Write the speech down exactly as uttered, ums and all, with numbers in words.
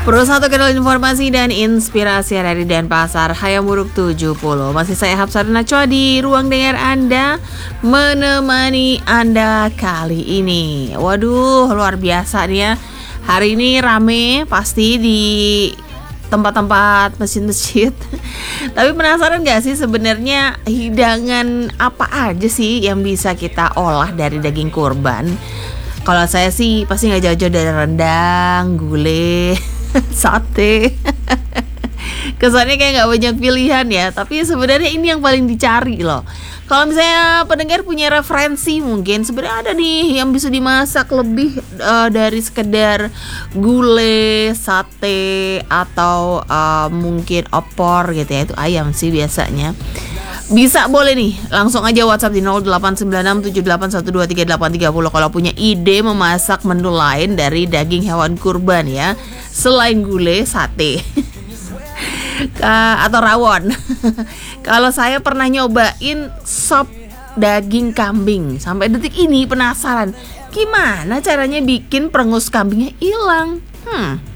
Pro satu Kanal Informasi dan Inspirasi dari Denpasar, Hayam Buruk tujuh puluh. Masih saya Hapsar Nachwa di ruang dengar Anda, menemani Anda kali ini. Waduh, luar biasa nih ya. Hari ini rame pasti di tempat-tempat masjid-masjid. Tapi penasaran gak sih sebenarnya hidangan apa aja sih yang bisa kita olah dari daging kurban? Kalau saya sih pasti gak jauh-jauh dari rendang, gulai, sate. Kesannya kayak gak banyak pilihan ya, tapi sebenarnya ini yang paling dicari loh. Kalau misalnya pendengar punya referensi, mungkin sebenarnya ada nih yang bisa dimasak lebih uh, dari sekedar gulai, sate, atau uh, mungkin opor gitu ya. Itu ayam sih biasanya. Bisa boleh nih, langsung aja WhatsApp di nol delapan sembilan enam tujuh delapan satu dua tiga delapan tiga nol kalau punya ide memasak menu lain dari daging hewan kurban ya, selain gulai, sate atau rawon. Kalau saya pernah nyobain sop daging kambing, sampai detik ini penasaran gimana caranya bikin perengus kambingnya hilang. Hmm